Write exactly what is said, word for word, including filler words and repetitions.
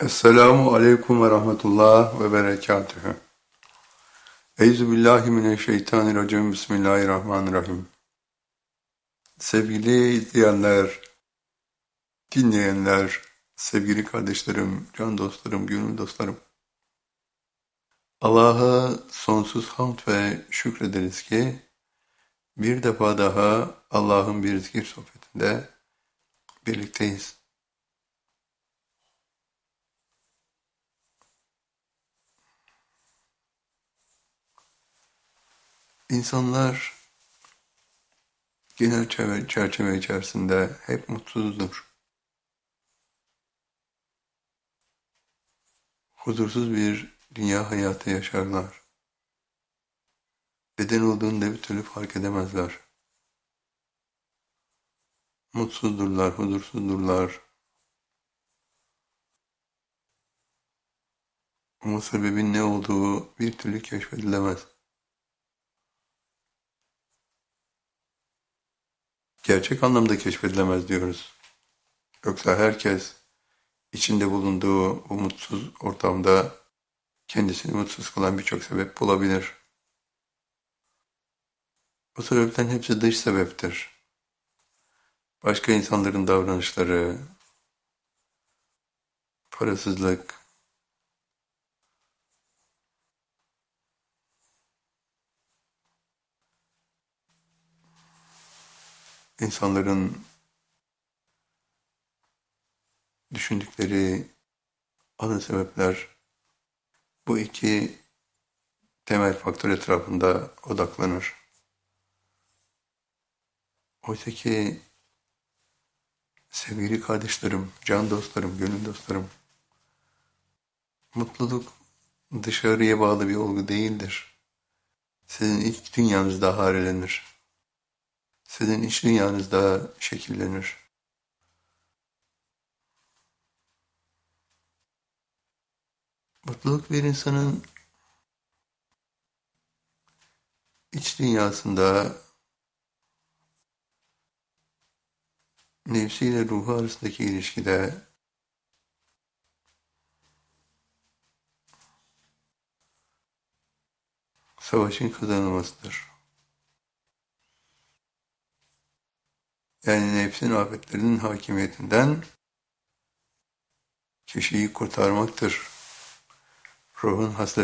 Esselamu aleyküm ve rahmetullah ve berekatühü. Euzubillahimineşşeytanirracim. Bismillahirrahmanirrahim. Sevgili izleyenler, dinleyenler, sevgili kardeşlerim, can dostlarım, gönül dostlarım. Allah'a sonsuz hamd ve şükrederiz ki bir defa daha Allah'ın bir zikir sohbetinde birlikteyiz. İnsanlar genel çerçeve içerisinde hep mutsuzdur. Huzursuz bir dünya hayatı yaşarlar. Neden olduğunu da bir türlü fark edemezler. Mutsuzdurlar, huzursuzdurlar. Ama sebebin ne olduğu bir türlü keşfedilemez. Gerçek anlamda keşfedilemez diyoruz. Yoksa herkes içinde bulunduğu bu mutsuz ortamda kendisini mutsuz kılan birçok sebep bulabilir. Bu sebepten hepsi dış sebeptir. Başka insanların davranışları, parasızlık, insanların düşündükleri ana sebepler bu iki temel faktör etrafında odaklanır. Oysa ki sevgili kardeşlerim, can dostlarım, gönül dostlarım, mutluluk dışarıya bağlı bir olgu değildir. Sizin iç dünyanızda harelenir. Sizin iç dünyanızda şekillenir. Mutluluk bir insanın iç dünyasında nefsiyle ruhu arasındaki ilişkide savaşın kazanılmasıdır. Yani nefsin afetlerinin hakimiyetinden kişiyi kurtarmaktır. Ruhun hasletlerinin